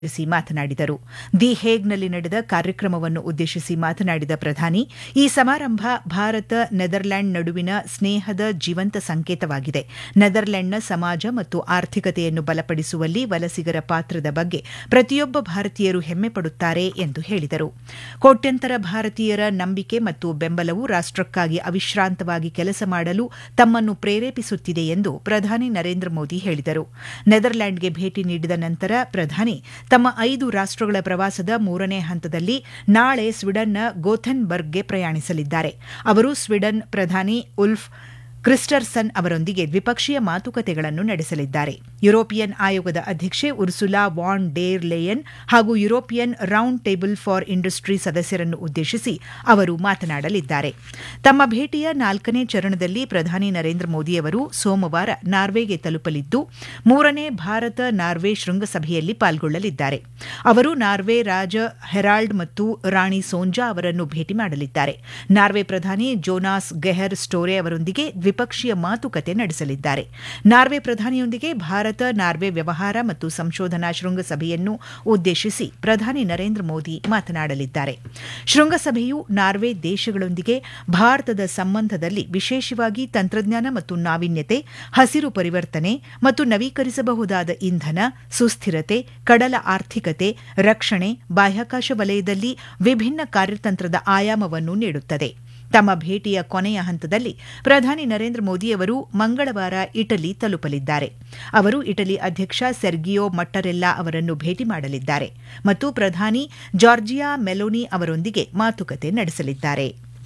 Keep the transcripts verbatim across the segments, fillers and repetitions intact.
ಮಾತನಾಡಿದರು. ದಿ ಹೇಗ್ನಲ್ಲಿ ನಡೆದ ಕಾರ್ಯಕ್ರಮವನ್ನು ಉದ್ದೇಶಿಸಿ ಮಾತನಾಡಿದ ಪ್ರಧಾನಿ, ಈ ಸಮಾರಂಭ ಭಾರತ ನೆದರ್ಲ್ಯಾಂಡ್ ನಡುವಿನ ಸ್ನೇಹದ ಜೀವಂತ ಸಂಕೇತವಾಗಿದೆ. ನೆದರ್ಲ್ಯಾಂಡ್ನ ಸಮಾಜ ಮತ್ತು ಆರ್ಥಿಕತೆಯನ್ನು ಬಲಪಡಿಸುವಲ್ಲಿ ವಲಸಿಗರ ಪಾತ್ರದ ಬಗ್ಗೆ ಪ್ರತಿಯೊಬ್ಬ ಭಾರತೀಯರು ಹೆಮ್ಮೆ ಪಡುತ್ತಾರೆ ಎಂದು ಹೇಳಿದರು. ಕೋಟ್ಯಂತರ ಭಾರತೀಯರ ನಂಬಿಕೆ ಮತ್ತು ಬೆಂಬಲವು ರಾಷ್ಟಕ್ಕಾಗಿ ಅವಿಶ್ರಾಂತವಾಗಿ ಕೆಲಸ ಮಾಡಲು ತಮ್ಮನ್ನು ಪ್ರೇರೇಪಿಸುತ್ತಿದೆ ಎಂದು ಪ್ರಧಾನಿ ನರೇಂದ್ರ ಮೋದಿ ಹೇಳಿದರು. ನೆದರ್ಲ್ಯಾಂಡ್ಗೆ ಭೇಟಿ ನೀಡಿದ ನಂತರ ಪ್ರಧಾನಿ ತಮ್ಮ ಐದು ರಾಷ್ಟಗಳ ಪ್ರವಾಸದ ಮೂರನೇ ಹಂತದಲ್ಲಿ ನಾಳೆ ಸ್ವೀಡನ್ನ ಗೋಥೆನ್ಬರ್ಗ್ಗೆ ಪ್ರಯಾಣಿಸಲಿದ್ದಾರೆ. ಅವರು ಸ್ವೀಡನ್ ಪ್ರಧಾನಿ ಉಲ್ಫ್ ಕ್ರಿಸ್ಟರ್ಸನ್ ಅವರೊಂದಿಗೆ ದ್ವಿಪಕ್ಷೀಯ ಮಾತುಕತೆಗಳನ್ನು ನಡೆಸಲಿದ್ದಾರೆ. ಯುರೋಪಿಯನ್ ಆಯೋಗದ ಅಧ್ಯಕ್ಷೆ ಉರ್ಸುಲಾ ವಾನ್ ಡೇರ್ ಲೇಯನ್ ಹಾಗೂ European round table for industry ಸದಸ್ಯರನ್ನು ಉದ್ದೇಶಿಸಿ ಅವರು ಮಾತನಾಡಲಿದ್ದಾರೆ. ತಮ್ಮ ಭೇಟಿಯ ನಾಲ್ಕನೇ ಚರಣದಲ್ಲಿ ಪ್ರಧಾನಿ ನರೇಂದ್ರ ಮೋದಿಯವರು ಸೋಮವಾರ ನಾರ್ವೆಗೆ ತಲುಪಲಿದ್ದು, ಮೂರನೇ ಭಾರತ ನಾರ್ವೆ ಶೃಂಗಸಭೆಯಲ್ಲಿ ಪಾಲ್ಗೊಳ್ಳಲಿದ್ದಾರೆ. ಅವರು ನಾರ್ವೆ ರಾಜ ಹೆರಾಲ್ಡ್ ಮತ್ತು ರಾಣಿ ಸೋಂಜಾ ಅವರನ್ನು ಭೇಟಿ ಮಾಡಲಿದ್ದಾರೆ. ನಾರ್ವೆ ಪ್ರಧಾನಿ ಜೋನಾಸ್ ಗೆಹರ್ ಸ್ಟೋರೆ ಅವರೊಂದಿಗೆ ದ್ವಿಪಕ್ಷೀಯ ಮಾತುಕತೆ ನಡೆಸಲಿದ್ದಾರೆ. ನಾರ್ವೆ ಪ್ರಧಾನಿಯೊಂದಿಗೆ ಭಾರತ ನಾರ್ವೆ ವ್ಯವಹಾರ ಮತ್ತು ಸಂಶೋಧನಾ ಶೃಂಗಸಭೆಯನ್ನು ಉದ್ದೇಶಿಸಿ ಪ್ರಧಾನಿ ನರೇಂದ್ರ ಮೋದಿ ಮಾತನಾಡಲಿದ್ದಾರೆ. ಶೃಂಗಸಭೆಯು ನಾರ್ವೆ ದೇಶಗಳೊಂದಿಗೆ ಭಾರತದ ಸಂಬಂಧದಲ್ಲಿ ವಿಶೇಷವಾಗಿ ತಂತ್ರಜ್ಞಾನ ಮತ್ತು ನಾವೀನ್ಯತೆ, ಹಸಿರು ಪರಿವರ್ತನೆ ಮತ್ತು ನವೀಕರಿಸಬಹುದಾದ ಇಂಧನ, ಸುಸ್ಥಿರತೆ, ಕಡಲ ಆರ್ಥಿಕತೆ, ರಕ್ಷಣೆ, ಬಾಹ್ಯಾಕಾಶ ವಲಯದಲ್ಲಿ ವಿಭಿನ್ನ ಕಾರ್ಯತಂತ್ರದ ಆಯಾಮವನ್ನು ನೀಡುತ್ತದೆ. ತಮ್ಮ ಭೇಟಿಯ ಕೊನೆಯ ಹಂತದಲ್ಲಿ ಪ್ರಧಾನಿ ನರೇಂದ್ರ ಮೋದಿಯವರು ಮಂಗಳವಾರ ಇಟಲಿ ತಲುಪಲಿದ್ದಾರೆ. ಅವರು ಇಟಲಿ ಅಧ್ಯಕ್ಷ ಸೆರ್ಗಿಯೋ ಮಟ್ಟರೆಲ್ಲಾ ಅವರನ್ನು ಭೇಟಿ ಮಾಡಲಿದ್ದಾರೆ ಮತ್ತು ಪ್ರಧಾನಿ ಜಾರ್ಜಿಯಾ ಮೆಲೋನಿ ಅವರೊಂದಿಗೆ ಮಾತುಕತೆ ನಡೆಸಲಿದ್ದಾರೆ.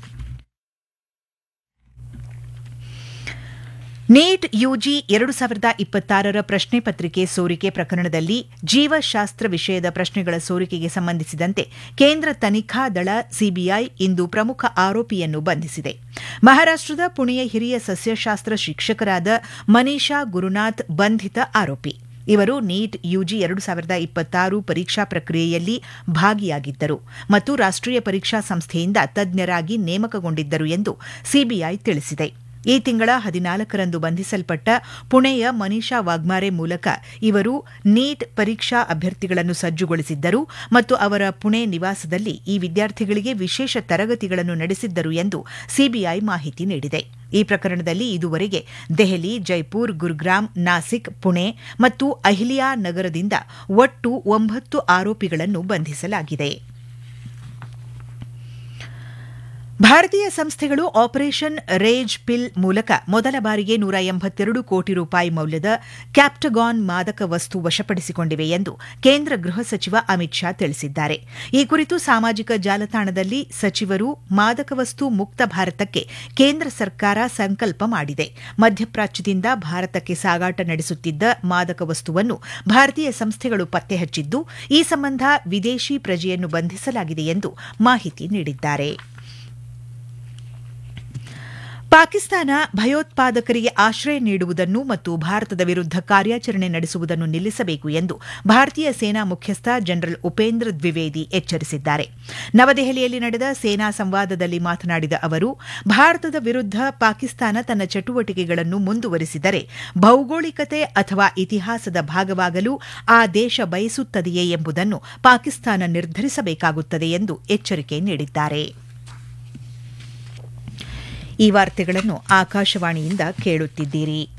ನೀಟ್ ಯುಜಿ ಎರಡು ಸಾವಿರದ ಇಪ್ಪತ್ತಾರರ ಪ್ರಶ್ನೆ ಪತ್ರಿಕೆ ಸೋರಿಕೆ ಪ್ರಕರಣದಲ್ಲಿ ಜೀವಶಾಸ್ತ್ರ ವಿಷಯದ ಪ್ರಶ್ನೆಗಳ ಸೋರಿಕೆಗೆ ಸಂಬಂಧಿಸಿದಂತೆ ಕೇಂದ್ರ ತನಿಖಾ ದಳ ಸಿಬಿಐ ಇಂದು ಪ್ರಮುಖ ಆರೋಪಿಯನ್ನು ಬಂಧಿಸಿದೆ. ಮಹಾರಾಷ್ಟದ ಪುಣೆಯ ಹಿರಿಯ ಸಸ್ಯಶಾಸ್ತ್ರ ಶಿಕ್ಷಕರಾದ ಮನೀಷಾ ಗುರುನಾಥ್ ಬಂಧಿತ ಆರೋಪಿ. ಇವರು ನೀಟ್ ಯುಜಿ ಎರಡು ಸಾವಿರದ ಇಪ್ಪತ್ತಾರು ಪರೀಕ್ಷಾ ಪ್ರಕ್ರಿಯೆಯಲ್ಲಿ ಭಾಗಿಯಾಗಿದ್ದರು ಮತ್ತು ರಾಷ್ಟೀಯ ಪರೀಕ್ಷಾ ಸಂಸ್ಥೆಯಿಂದ ತಜ್ಞರಾಗಿ ನೇಮಕಗೊಂಡಿದ್ದರು ಎಂದು ಸಿಬಿಐ ತಿಳಿಸಿದೆ. ಈ ತಿಂಗಳ ಹದಿನಾಲ್ಕರಂದು ಬಂಧಿಸಲ್ಪಟ್ಟ ಪುಣೆಯ ಮನೀಷಾ ವಾಗ್ಮಾರೆ ಮೂಲಕ ಇವರು ನೀಟ್ ಪರೀಕ್ಷಾ ಅಭ್ಯರ್ಥಿಗಳನ್ನು ಸಜ್ಜುಗೊಳಿಸಿದ್ದರು ಮತ್ತು ಅವರ ಪುಣೆ ನಿವಾಸದಲ್ಲಿ ಈ ವಿದ್ಯಾರ್ಥಿಗಳಿಗೆ ವಿಶೇಷ ತರಗತಿಗಳನ್ನು ನಡೆಸಿದ್ದರು ಎಂದು ಸಿಬಿಐ ಮಾಹಿತಿ ನೀಡಿದೆ. ಈ ಪ್ರಕರಣದಲ್ಲಿ ಇದುವರೆಗೆ ದೆಹಲಿ, ಜೈಪುರ್, ಗುರುಗ್ರಾಮ್, ನಾಸಿಕ್, ಪುಣೆ ಮತ್ತು ಅಹಿಲಿಯಾ ನಗರದಿಂದ ಒಟ್ಟು ಒಂಬತ್ತು ಆರೋಪಿಗಳನ್ನು ಬಂಧಿಸಲಾಗಿದೆ. ಭಾರತೀಯ ಸಂಸ್ಥೆಗಳು ಆಪರೇಷನ್ ರೇಜ್ ಪಿಲ್ ಮೂಲಕ ಮೊದಲ ಬಾರಿಗೆ ನೂರ ಎಂಬತ್ತೆರಡು ಕೋಟಿ ರೂಪಾಯಿ ಮೌಲ್ಯದ ಕ್ಯಾಪ್ಟಗಾನ್ ಮಾದಕ ವಸ್ತು ವಶಪಡಿಸಿಕೊಂಡಿವೆ ಎಂದು ಕೇಂದ್ರ ಗೃಹ ಸಚಿವ ಅಮಿತ್ ಶಾ ತಿಳಿಸಿದ್ದಾರೆ. ಈ ಕುರಿತು ಸಾಮಾಜಿಕ ಜಾಲತಾಣದಲ್ಲಿ ಸಚಿವರು ಮಾದಕ ವಸ್ತು ಮುಕ್ತ ಭಾರತಕ್ಕೆ ಕೇಂದ್ರ ಸರ್ಕಾರ ಸಂಕಲ್ಪ ಮಾಡಿದೆ. ಮಧ್ಯಪ್ರಾಚ್ಯದಿಂದ ಭಾರತಕ್ಕೆ ಸಾಗಾಟ ನಡೆಸುತ್ತಿದ್ದ ಮಾದಕ ವಸ್ತುವನ್ನು ಭಾರತೀಯ ಸಂಸ್ಥೆಗಳು ಪತ್ತೆ ಹಚ್ಚಿದ್ದು, ಈ ಸಂಬಂಧ ವಿದೇಶಿ ಪ್ರಜೆಯನ್ನು ಬಂಧಿಸಲಾಗಿದೆ ಎಂದು ಮಾಹಿತಿ ನೀಡಿದ್ದಾರೆ. ಪಾಕಿಸ್ತಾನ ಭಯೋತ್ಪಾದಕರಿಗೆ ಆಶ್ರಯ ನೀಡುವುದನ್ನು ಮತ್ತು ಭಾರತದ ವಿರುದ್ಧ ಕಾರ್ಯಾಚರಣೆ ನಡೆಸುವುದನ್ನು ನಿಲ್ಲಿಸಬೇಕು ಎಂದು ಭಾರತೀಯ ಸೇನಾ ಮುಖ್ಯಸ್ಥ ಜನರಲ್ ಉಪೇಂದ್ರ ದ್ವಿವೇದಿ ಎಚ್ಚರಿಸಿದ್ದಾರೆ. ನವದೆಹಲಿಯಲ್ಲಿ ನಡೆದ ಸೇನಾ ಸಂವಾದದಲ್ಲಿ ಮಾತನಾಡಿದ ಅವರು, ಭಾರತದ ವಿರುದ್ಧ ಪಾಕಿಸ್ತಾನ ತನ್ನ ಚಟುವಟಿಕೆಗಳನ್ನು ಮುಂದುವರಿಸಿದರೆ ಭೌಗೋಳಿಕತೆ ಅಥವಾ ಇತಿಹಾಸದ ಭಾಗವಾಗಲು ಆ ದೇಶ ಬಯಸುತ್ತದೆಯೇ ಎಂಬುದನ್ನು ಪಾಕಿಸ್ತಾನ ನಿರ್ಧರಿಸಬೇಕಾಗುತ್ತದೆ ಎಂದು ಎಚ್ಚರಿಕೆ ನೀಡಿದ್ದಾರೆ. ಈ ವಾರ್ತೆಗಳನ್ನು ಆಕಾಶವಾಣಿಯಿಂದ ಕೇಳುತ್ತಿದ್ದೀರಿ.